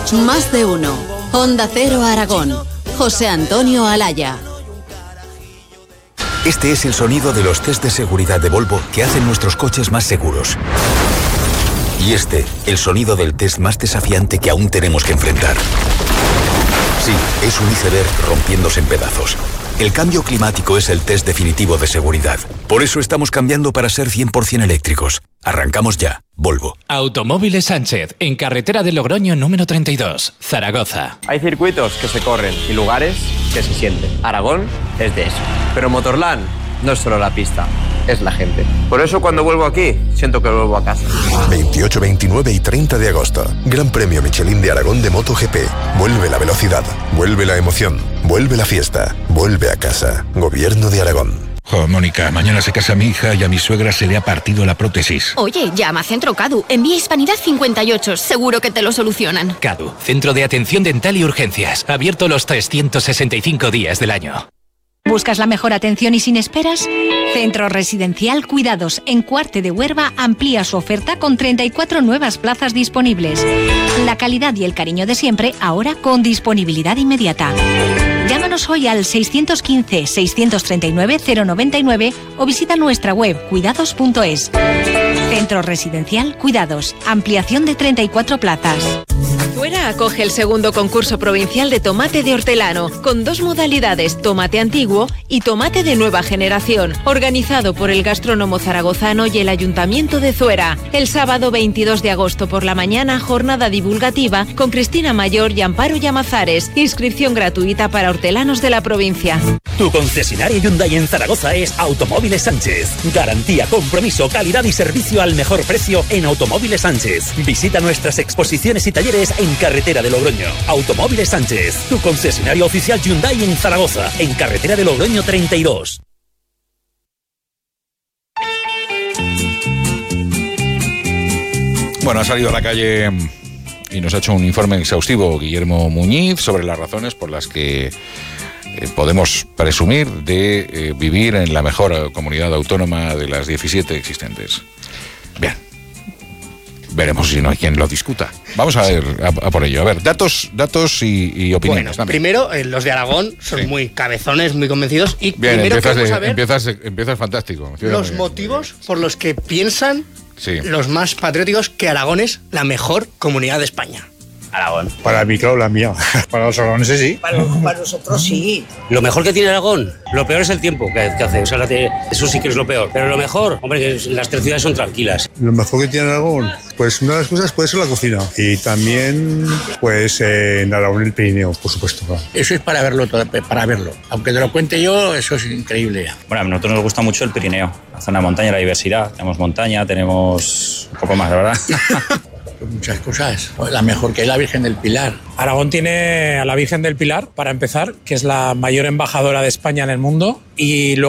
Más de uno. Onda Cero Aragón. José Antonio Alaya. Este es el sonido de los test de seguridad de Volvo que hacen nuestros coches más seguros. Y este, el sonido del test más desafiante que aún tenemos que enfrentar. Sí, es un iceberg rompiéndose en pedazos. El cambio climático es el test definitivo de seguridad. Por eso estamos cambiando para ser 100% eléctricos. Arrancamos ya. Volvo. Automóviles Sánchez, en carretera de Logroño número 32, Zaragoza. Hay circuitos que se corren y lugares que se sienten. Aragón es de eso. Pero Motorland no es solo la pista, es la gente. Por eso cuando vuelvo aquí, siento que vuelvo a casa. 28, 29 y 30 de agosto. Gran Premio Michelin de Aragón de MotoGP. Vuelve la velocidad, vuelve la emoción, vuelve la fiesta, vuelve a casa. Gobierno de Aragón. Oh, Mónica, mañana se casa mi hija y a mi suegra se le ha partido la prótesis. Oye, llama a Centro Cadu. Envía Hispanidad 58. Seguro que te lo solucionan. Cadu, Centro de Atención Dental y Urgencias. Abierto los 365 días del año. ¿Buscas la mejor atención y sin esperas? Centro Residencial Cuidados, en Cuarte de Huerva, amplía su oferta con 34 nuevas plazas disponibles. La calidad y el cariño de siempre, ahora con disponibilidad inmediata. Llámanos hoy al 615-639-099 o visita nuestra web cuidados.es. Centro Residencial Cuidados, ampliación de 34 plazas. Zuera acoge el segundo concurso provincial de tomate de hortelano, con 2 modalidades, tomate antiguo y tomate de nueva generación, organizado por el gastrónomo zaragozano y el Ayuntamiento de Zuera. El sábado 22 de agosto por la mañana, jornada divulgativa con Cristina Mayor y Amparo Llamazares. Inscripción gratuita para hortelanos de la provincia. Tu concesionario Hyundai en Zaragoza es Automóviles Sánchez. Garantía, compromiso, calidad y servicio al mejor precio en Automóviles Sánchez. Visita nuestras exposiciones y talleres en carretera de Logroño. Automóviles Sánchez, tu concesionario oficial Hyundai en Zaragoza, en carretera de Logroño 32. Bueno, ha salido a la calle y nos ha hecho un informe exhaustivo Guillermo Muñiz sobre las razones por las que podemos presumir de vivir en la mejor comunidad autónoma de las 17 existentes. Bien, veremos si no hay quien lo discuta. Vamos a ver, a por ello. A ver, datos y opiniones. Bueno, primero, los de Aragón son muy cabezones, muy convencidos. Y bien, primero vamos a ver empiezas fantástico. Los motivos por los que piensan los más patrióticos que Aragón es la mejor comunidad de España. Aragón. Para mí, claro, la mía. Para los aragoneses sí. Para nosotros sí. Lo mejor que tiene Aragón, lo peor es el tiempo que hace. O sea, eso sí que es lo peor. Pero lo mejor, hombre, que las 3 ciudades son tranquilas. Lo mejor que tiene Aragón, pues una de las cosas puede ser la cocina. Y también, pues, en Aragón el Pirineo, por supuesto. Claro. Eso es para verlo, para verlo. Aunque te lo cuente yo, eso es increíble. Bueno, a nosotros nos gusta mucho el Pirineo. La zona de montaña, la diversidad. Tenemos montaña, tenemos un poco más, la verdad. Muchas cosas. La mejor que es la Virgen del Pilar. Aragón tiene a la Virgen del Pilar, para empezar, que es la mayor embajadora de España en el mundo, y luego